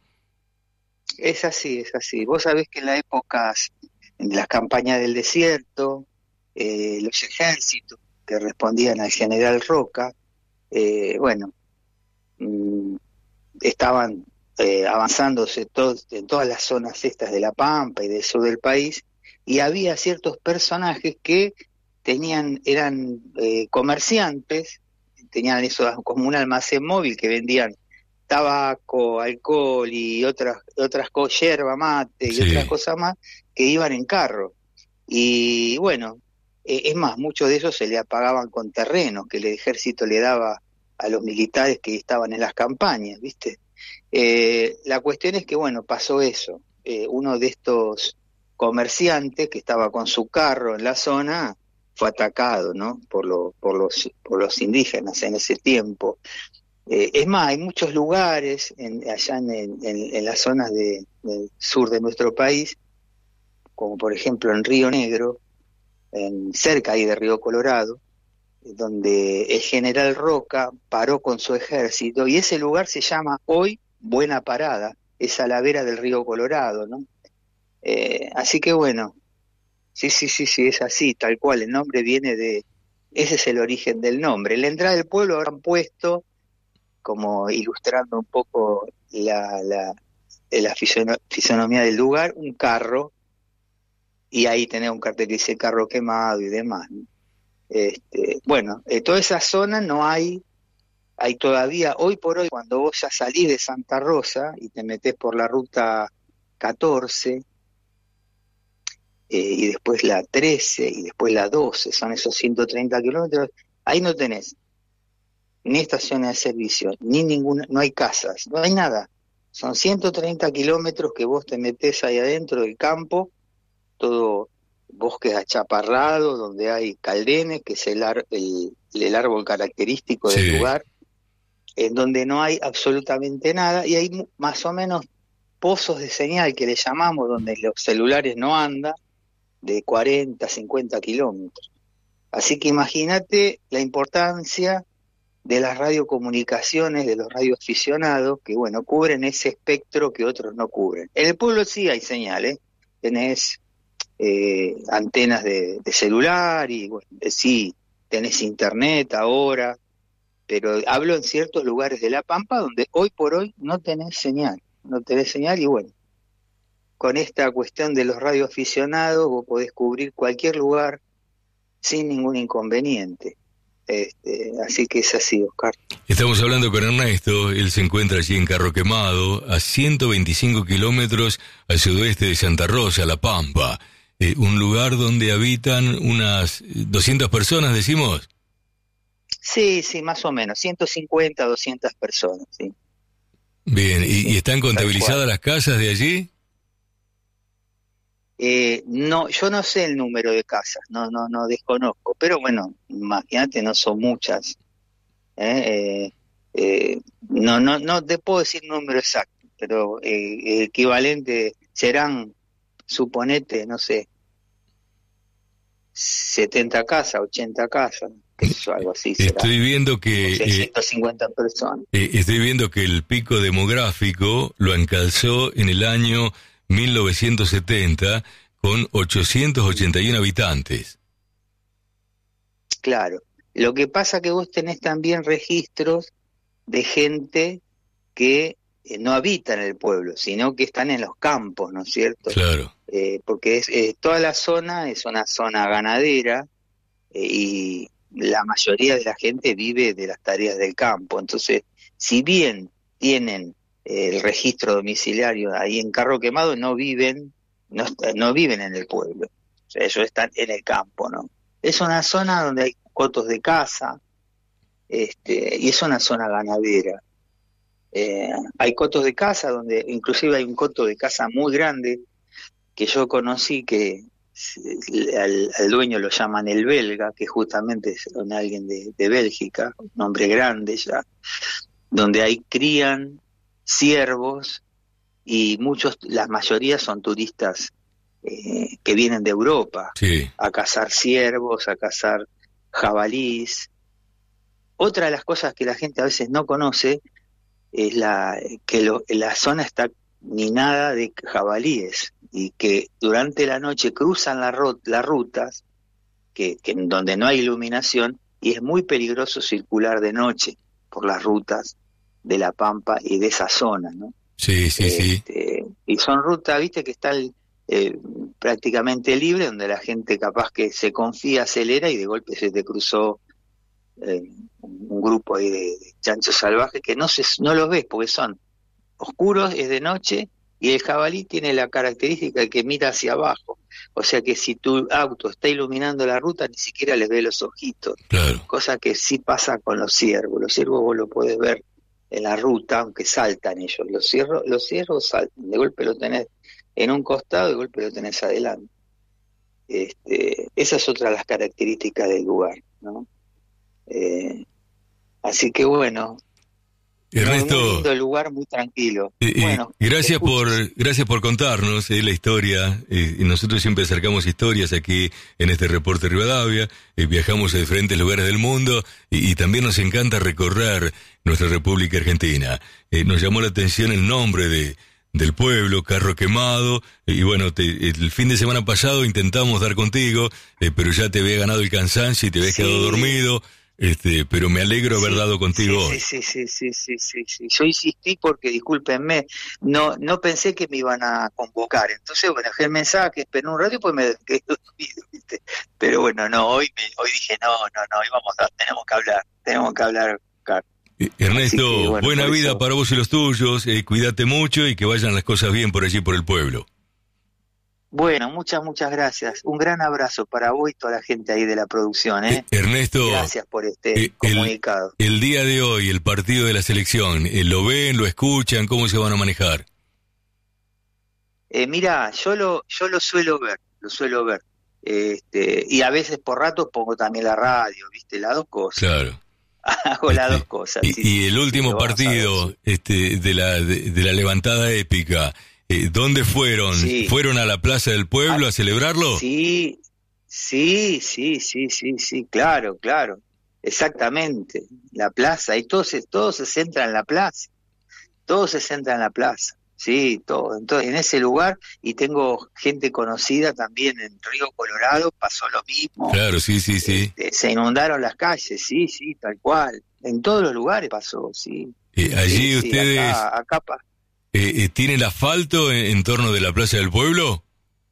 Es así, es así. Vos sabés que en las épocas, en las campañas del desierto, eh, los ejércitos que respondían al general Roca, eh, bueno, mmm, estaban eh, avanzándose to en todas las zonas estas de La Pampa y del sur del país, y había ciertos personajes que tenían, eran eh, comerciantes, tenían eso como un almacén móvil que vendían tabaco, alcohol y otras otras cosas, yerba mate y sí. otras cosas más, que iban en carro. Y bueno, eh, es más, muchos de ellos se le pagaban con terrenos que el ejército le daba a los militares que estaban en las campañas, ¿viste? Eh, la cuestión es que, bueno, pasó eso. Eh, uno de estos comerciantes que estaba con su carro en la zona fue atacado, ¿no? Por, lo, por, los, por los indígenas en ese tiempo. Eh, es más, hay muchos lugares en, allá en, en, en las zonas de, del sur de nuestro país, como por ejemplo en Río Negro, en, cerca ahí de Río Colorado, donde el general Roca paró con su ejército, y ese lugar se llama hoy Buena Parada, es a la vera del Río Colorado, ¿no? Eh, así que bueno, sí, sí, sí, sí, es así, tal cual, el nombre viene de, ese es el origen del nombre. En la entrada del pueblo habrán puesto, como ilustrando un poco la, la, la fisonomía del lugar, un carro, y ahí tenés un cartel que dice Carro Quemado y demás, ¿no? Este, bueno, en toda esa zona no hay, hay todavía, hoy por hoy, cuando vos ya salís de Santa Rosa y te metés por la ruta catorce, eh, y después la trece, y después la doce, son esos ciento treinta kilómetros, ahí no tenés ni estaciones de servicio, ni ninguna, no hay casas, no hay nada. Son ciento treinta kilómetros que vos te metés ahí adentro del campo, todo bosques achaparrados, donde hay caldenes, que es el, ar, el, el árbol característico del sí. lugar, en donde no hay absolutamente nada, y hay más o menos pozos de señal que le llamamos, donde los celulares no andan, de cuarenta, cincuenta kilómetros. Así que imagínate la importancia de las radiocomunicaciones, de los radioaficionados, que bueno, cubren ese espectro que otros no cubren. En el pueblo sí hay señales, tenés eh, antenas de, de celular, y bueno, sí, tenés internet ahora, pero hablo en ciertos lugares de La Pampa donde hoy por hoy no tenés señal, no tenés señal, y bueno, con esta cuestión de los radioaficionados vos podés cubrir cualquier lugar sin ningún inconveniente. Este, así que es así, Oscar. Estamos hablando con Ernesto, él se encuentra allí en Carro Quemado, a ciento veinticinco kilómetros al sudoeste de Santa Rosa, La Pampa, eh, un lugar donde habitan unas doscientas personas, decimos. Sí, sí, más o menos, ciento cincuenta, doscientas personas, sí. Bien, ¿y, y están contabilizadas las casas de allí? Eh, no, yo no sé el número de casas, no, no, no desconozco, pero bueno, imagínate, no son muchas. ¿eh? Eh, eh, no, no, no te puedo decir número exacto, pero eh, equivalente serán, suponete, no sé, setenta casas, ochenta casas, eso, algo así será. Estoy viendo que ciento cincuenta eh, personas. Eh, estoy viendo que el pico demográfico lo encalzó en el año mil novecientos setenta con ochocientos ochenta y uno habitantes. Claro. Lo que pasa que vos tenés también registros de gente que eh, no habita en el pueblo, sino que están en los campos, ¿no es cierto? Claro. Eh, porque es, eh, toda la zona es una zona ganadera eh, y la mayoría de la gente vive de las tareas del campo. Entonces, si bien tienen el registro domiciliario ahí en Carro Quemado, no viven no, no viven en el pueblo, o sea, ellos están en el campo, ¿no? Es una zona donde hay cotos de caza, este, y es una zona ganadera. Eh, hay cotos de caza donde inclusive hay un coto de caza muy grande que yo conocí, que al, al dueño lo llaman el belga, que justamente es un alguien de, de Bélgica, un hombre grande ya, donde ahí crían ciervos, y muchos, la mayoría son turistas eh, que vienen de Europa sí. a cazar ciervos, a cazar jabalís. Otra de las cosas que la gente a veces no conoce es la que lo, la zona está minada de jabalíes, y que durante la noche cruzan la rut, las rutas que, que donde no hay iluminación, y es muy peligroso circular de noche por las rutas de La Pampa y de esa zona, ¿no? Sí, sí, este, sí. Y son rutas, viste, que están eh, prácticamente libres, donde la gente capaz que se confía, acelera, y de golpe se te cruzó eh, un grupo ahí de, de chanchos salvajes que no se, no los ves porque son oscuros, es de noche, y el jabalí tiene la característica de que mira hacia abajo. O sea que si tu auto está iluminando la ruta, ni siquiera les ve los ojitos. Claro. Cosa que sí pasa con los ciervos. Los ciervos vos lo podés ver en la ruta, aunque saltan ellos. Los ciervos, los ciervos saltan, de golpe lo tenés en un costado, de golpe lo tenés adelante. Este, esa es otra de las características del lugar, ¿no? Eh, así que bueno, Ernesto, muy lindo lugar, muy tranquilo. Eh, bueno, gracias por gracias por contarnos eh, la historia. Eh, y nosotros siempre acercamos historias aquí en este Reporte Rivadavia. Eh, viajamos a diferentes lugares del mundo y, y también nos encanta recorrer nuestra República Argentina. Eh, nos llamó la atención el nombre de del pueblo, Carro Quemado, y bueno, te, el fin de semana pasado intentamos dar contigo, eh, pero ya te había ganado el cansancio y te habías sí. quedado dormido. Este, pero me alegro haber sí, dado contigo sí, hoy. Sí, sí, sí, sí, sí, sí. Yo insistí porque, discúlpenme, no no pensé que me iban a convocar. Entonces, bueno, dejé el mensaje, esperé un rato y pues me quedé dormido, ¿viste? Pero bueno, no, hoy me, hoy dije, no, no, no, hoy vamos a, tenemos que hablar, tenemos que hablar, Carlos. Eh, Ernesto, que, bueno, buena vida eso. para vos y los tuyos, eh, cuídate mucho y que vayan las cosas bien por allí, por el pueblo. Bueno, muchas, muchas gracias. Un gran abrazo para vos y toda la gente ahí de la producción, ¿eh? Eh, Ernesto, gracias por este eh, comunicado. El, el día de hoy, el partido de la selección, eh, ¿lo ven, lo escuchan? ¿Cómo se van a manejar? Eh, mira, yo lo, yo lo suelo ver, lo suelo ver. Este, y a veces por ratos pongo también la radio, ¿viste? Las dos cosas. Claro. Hago este, las dos cosas. Y, sí, y el último sí, partido ver, sí. este, de, la, de, de la levantada épica, eh, ¿dónde fueron? Sí. ¿Fueron a la Plaza del Pueblo ah, a celebrarlo? Sí, sí, sí, sí, sí, sí, claro, claro. Exactamente. La plaza, y todo se, todo se centra en la plaza. Todo se centra en la plaza. Sí, todo. Entonces, en ese lugar, y tengo gente conocida también en Río Colorado, pasó lo mismo. Claro, sí, sí, sí. Este, se inundaron las calles, sí, sí, tal cual. En todos los lugares pasó, sí. Eh, allí sí, ustedes sí, acá, acá pa... eh, eh, ¿tienen asfalto en, en torno de la Plaza del Pueblo?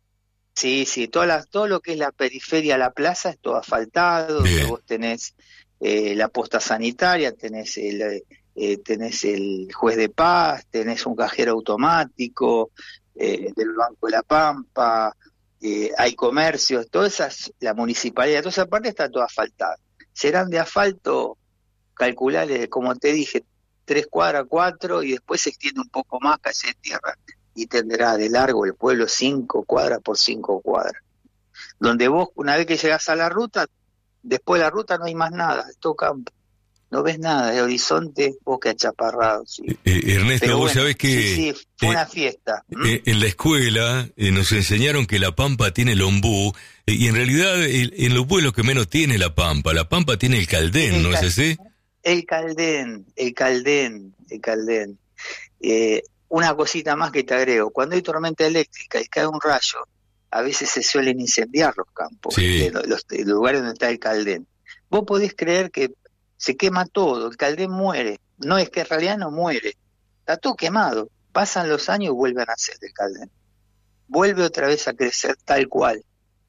Sí, sí, toda la, todo lo que es la periferia, la plaza, es todo asfaltado. Donde vos tenés eh, la posta sanitaria, tenés el... Eh, tenés el juez de paz, tenés un cajero automático eh, del Banco de la Pampa, eh, hay comercios, toda esa, la municipalidad, toda esa parte está toda asfaltada. Serán de asfalto, calculales, como te dije, tres cuadras, cuatro, y después se extiende un poco más, calle de tierra, y tendrá de largo el pueblo cinco cuadras por cinco cuadras. Donde vos, una vez que llegás a la ruta, después de la ruta no hay más nada, es todo campo. No ves nada, de horizonte, bosque achaparrado. Sí. Eh, Ernesto, Pero vos bueno, sabés que... Sí, sí, fue eh, una fiesta. Eh, en la escuela eh, nos enseñaron que la Pampa tiene el ombú, eh, y en realidad el, en los pueblos que menos tiene la Pampa, la Pampa tiene el Caldén, el ¿no cal- es así? El Caldén, el Caldén, el Caldén. Eh, una cosita más que te agrego, cuando hay tormenta eléctrica y cae un rayo, a veces se suelen incendiar los campos, sí. los, los, los lugares donde está el Caldén. Vos podés creer que se quema todo, el Caldén muere. No, es que en realidad no muere, está todo quemado. Pasan los años y vuelve a nacer el Caldén. Vuelve otra vez a crecer tal cual.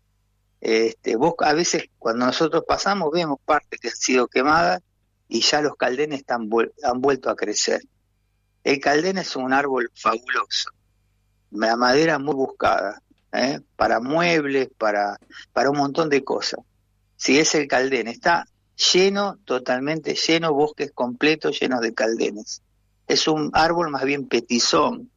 Este, vos a veces cuando nosotros pasamos vemos partes que han sido quemadas y ya los caldenes están vuel- han vuelto a crecer. El Caldén es un árbol fabuloso, la madera muy buscada, ¿eh? Para muebles, para, para un montón de cosas. Si es el Caldén, está lleno, totalmente lleno, bosques completos llenos de caldenes. Es un árbol más bien petizón,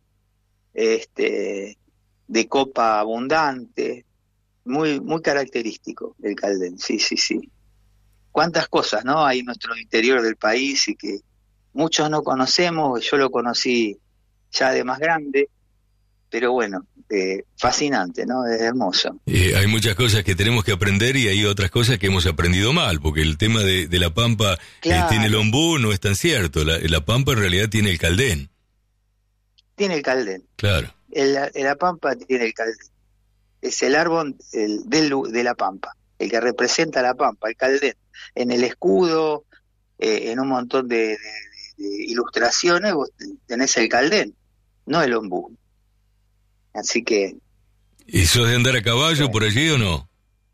este, de copa abundante, muy, muy característico el Caldén, sí, sí, sí. Cuántas cosas, ¿no? Hay en nuestro interior del país y que muchos no conocemos. Yo lo conocí ya de más grande, pero bueno, eh, fascinante, ¿no? Es hermoso. Eh, hay muchas cosas que tenemos que aprender y hay otras cosas que hemos aprendido mal, porque el tema de, de la Pampa claro. eh, tiene el ombú no es tan cierto. La, la Pampa en realidad tiene el Caldén. Tiene el Caldén. Claro. El, el, la Pampa tiene el Caldén. Es el árbol el, del, de la Pampa, el que representa la Pampa, el Caldén. En el escudo, eh, en un montón de, de, de ilustraciones, vos tenés el Caldén, no el ombú. Así que... ¿Y sos de andar a caballo bueno. por allí o no?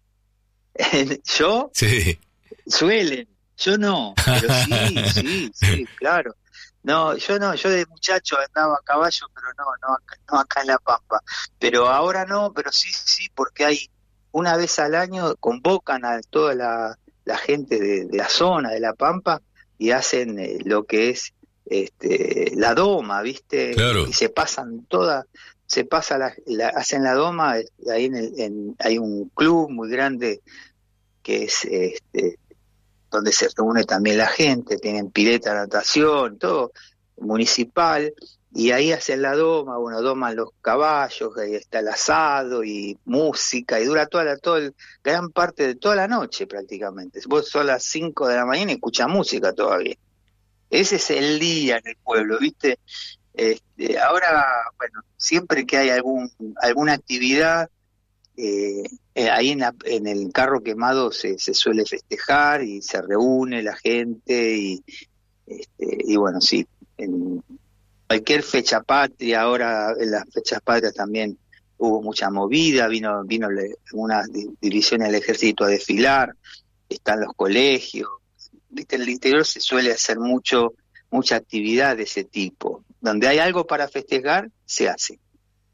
¿Yo? Sí. Suelen, yo no, pero sí, sí, sí, claro. No, yo no, yo de muchacho andaba a caballo, pero no, no, no acá en La Pampa. Pero ahora no, pero sí, sí, porque hay una vez al año convocan a toda la, la gente de, de la zona de La Pampa y hacen eh, lo que es este la doma, ¿viste? Claro. Y se pasan todas, se pasa la, la hacen la doma, ahí en, el, en hay un club muy grande que es este donde se reúne también la gente, tienen pileta, natación, todo municipal, y ahí hacen la doma, bueno, doman los caballos, ahí está el asado y música, y dura toda la, toda el, gran parte de toda la noche prácticamente. Vos sos a las cinco de la mañana y escuchás música todavía. Ese es el día en el pueblo, ¿viste? Este, ahora, bueno, siempre que hay algún alguna actividad, eh, eh, ahí en, la, en el carro quemado se, se suele festejar y se reúne la gente y, este, y bueno, sí, en cualquier fecha patria, ahora en las fechas patrias también hubo mucha movida, vino vino le, una división del ejército a desfilar, están los colegios, ¿viste? En el interior se suele hacer mucho mucha actividad de ese tipo, donde hay algo para festejar, se hace.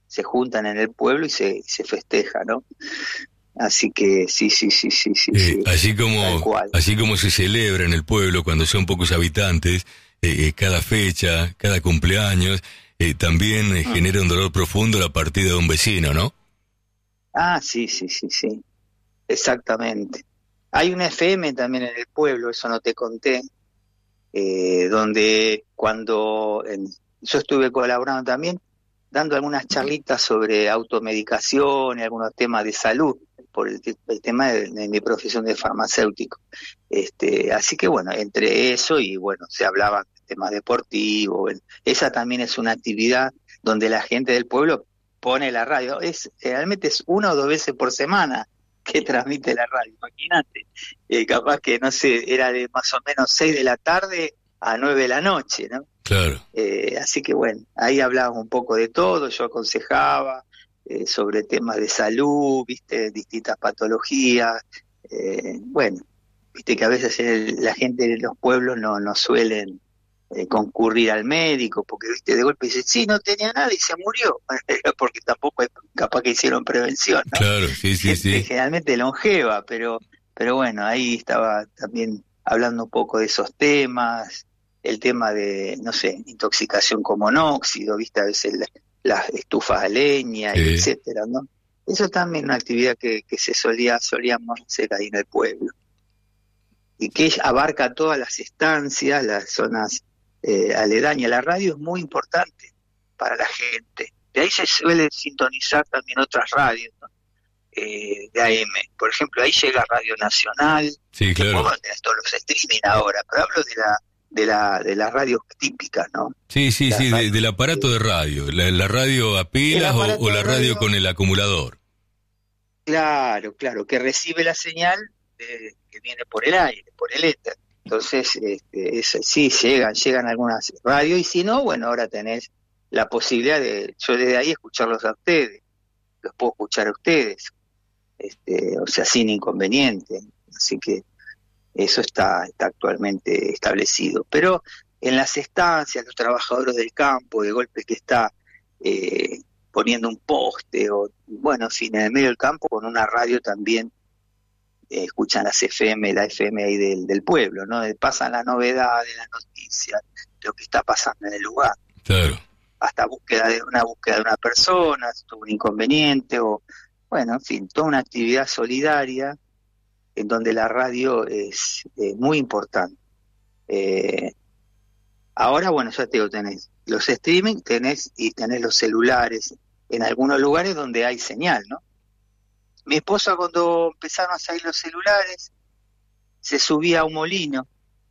se juntan en el pueblo y se, se festeja, ¿no? Así que sí, sí, sí, sí, sí. Eh, sí así como así como se celebra en el pueblo cuando son pocos habitantes, eh, eh, cada fecha, cada cumpleaños, eh, también eh, ah. genera un dolor profundo la partida de un vecino, ¿no? Ah, sí, sí, sí, sí, exactamente. Hay una F M también en el pueblo, eso no te conté, eh, donde cuando en, yo estuve colaborando también, dando algunas charlitas sobre automedicación y algunos temas de salud, por el, el tema de, de mi profesión de farmacéutico. Este, así que bueno, entre eso y bueno, se hablaban de temas deportivos. Bueno, esa también es una actividad donde la gente del pueblo pone la radio. Es, realmente es una o dos veces por semana que transmite la radio, imagínate. Eh, capaz que, no sé, era de más o menos seis de la tarde a nueve de la noche, ¿no? Claro. Eh, así que bueno, ahí hablábamos un poco de todo, yo aconsejaba eh, sobre temas de salud, viste, distintas patologías, eh, bueno, viste que a veces el, la gente de los pueblos no, no suelen eh, concurrir al médico, porque viste, de golpe dice, sí, no tenía nada y se murió, porque tampoco es capaz que hicieron prevención, ¿no? Claro, sí, sí, gente sí. generalmente longeva, pero, pero bueno, ahí estaba también hablando un poco de esos temas, el tema de, no sé, intoxicación con monóxido, viste, a veces la, las estufas a leña, Sí. etcétera, ¿no? Eso también es una actividad que, que se solía, solíamos hacer ahí en el pueblo. Y que abarca todas las estancias, las zonas eh, aledañas. La radio es muy importante para la gente. De ahí se suele sintonizar también otras radios, ¿no? eh, de A M. Por ejemplo, ahí llega Radio Nacional. Sí, claro. Bueno, tenés todos los streaming ahora, pero hablo de la de la de las radios típicas, ¿no? Sí, sí, La sí, radio, de, del aparato de radio. La, la radio a pilas o, o la radio, radio con el acumulador. Claro, claro, que recibe la señal de, que viene por el aire, por el éter. Entonces, este, es, sí, llegan, llegan algunas radios, y si no, bueno, ahora tenés la posibilidad de, yo desde ahí escucharlos a ustedes, los puedo escuchar a ustedes, este, o sea, sin inconveniente. Así que eso está, está actualmente establecido. Pero en las estancias, los trabajadores del campo, de golpe que está eh, poniendo un poste, o bueno, en fin, en el medio del campo, con una radio también eh, escuchan las F M, la F M ahí del, del pueblo, ¿no? Pasan las novedades, las noticias, lo que está pasando en el lugar. Claro. Hasta búsqueda de una búsqueda de una persona, tuvo un inconveniente, o bueno, en fin, toda una actividad solidaria en donde la radio es eh, muy importante. Eh, ahora, bueno, ya te digo, tenés los streaming, tenés y tenés los celulares en algunos lugares donde hay señal, ¿no? Mi esposa, cuando empezaron a salir los celulares, se subía a un molino.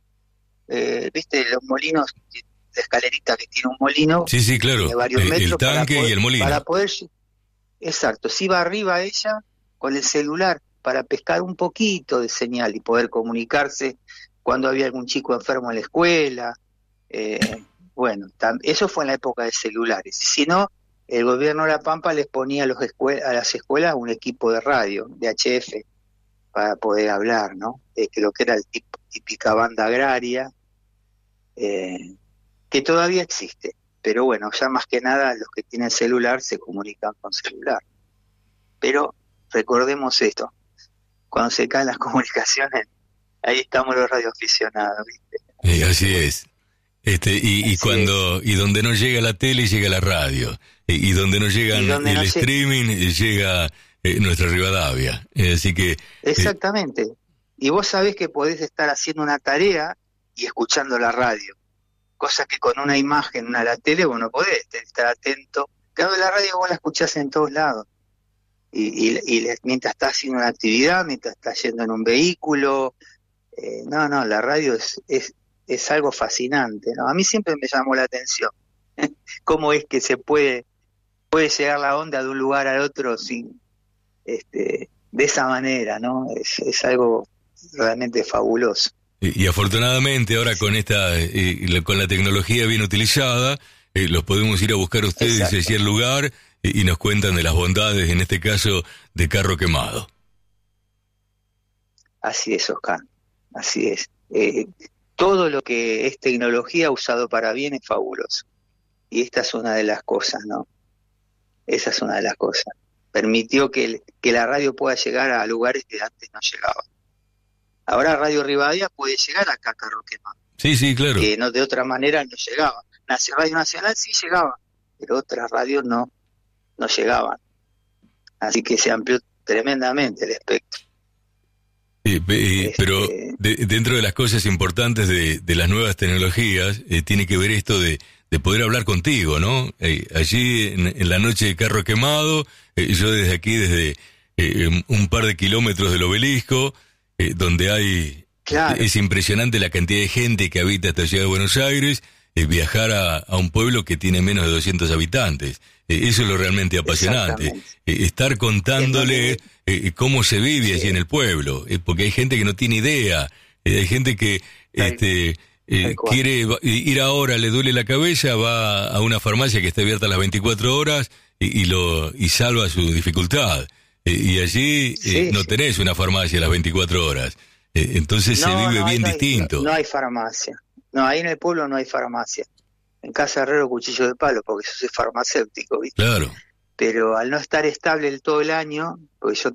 Eh, ¿Viste los molinos? La escalerita que tiene un molino. Sí, sí, claro. Tiene varios el, metros el tanque poder, y el molino. Para poder, exacto, se iba arriba ella con el celular para pescar un poquito de señal y poder comunicarse cuando había algún chico enfermo en la escuela. Eh, bueno, tam, eso fue en la época de celulares. Y si no, el gobierno de La Pampa les ponía a, los escuel a las escuelas un equipo de radio, de H F, para poder hablar, ¿no? Eh, que lo que era la típica banda agraria, eh, que todavía existe. Pero bueno, ya más que nada los que tienen celular se comunican con celular. Pero recordemos esto, cuando se caen las comunicaciones, ahí estamos los radioaficionados, ¿viste? Eh, así es. Este, y, y cuando es. y donde no llega la tele, llega la radio. Y, y donde no llega el no streaming, llega eh, nuestra Rivadavia. Eh, así que... Exactamente. Eh, y vos sabés que podés estar haciendo una tarea y escuchando la radio. Cosa que con una imagen, una la tele, vos no podés estar atento. Claro, la radio vos la escuchás en todos lados. Y, y, y mientras estás haciendo una actividad, mientras estás yendo en un vehículo, eh, no, no, la radio es, es, es algo fascinante, ¿no? A mí siempre me llamó la atención cómo es que se puede, puede llegar la onda de un lugar al otro sin, este, de esa manera, ¿no? Es, es algo realmente fabuloso. Y, y afortunadamente ahora con esta, eh, con la tecnología bien utilizada, eh, los podemos ir a buscar a ustedes en cualquier lugar y nos cuentan de las bondades, en este caso, de Carro Quemado. Así es, Oscar, así es. Eh, todo lo que es tecnología usado para bien es fabuloso. Y esta es una de las cosas, ¿no? Esa es una de las cosas. Permitió que, el, que la radio pueda llegar a lugares que antes no llegaban. Ahora Radio Rivadavia puede llegar acá a Carro Quemado. Sí, sí, claro. Que no, de otra manera no llegaba. Radio Nacional sí llegaba, pero otras radios no, no llegaban. Así que se amplió tremendamente el espectro. Sí, eh, este... pero de, dentro de las cosas importantes de, de las nuevas tecnologías, eh, tiene que ver esto de, de poder hablar contigo, ¿no? Eh, allí en, en la noche de Carro Quemado, eh, yo desde aquí, desde eh, un par de kilómetros del obelisco, eh, donde hay... Claro. Es impresionante la cantidad de gente que habita esta ciudad de Buenos Aires, eh, viajar a, a un pueblo que tiene menos de doscientos habitantes. Eh, eso es lo realmente apasionante. Eh, estar contándole eh, cómo se vive sí. allí en el pueblo, eh, porque hay gente que no tiene idea, eh, hay gente que este eh, quiere ir ahora, le duele la cabeza, va a una farmacia que está abierta a las veinticuatro horas y, y lo y salva su dificultad. Eh, y allí sí, eh, no sí. tenés una farmacia a las veinticuatro horas. Eh, entonces no, se vive no, bien no distinto. Hay, no, no hay farmacia. No, ahí en el pueblo no hay farmacia. En Casa Herrero, cuchillo de palo, porque yo soy farmacéutico, ¿viste? Claro. Pero al no estar estable el todo el año, porque yo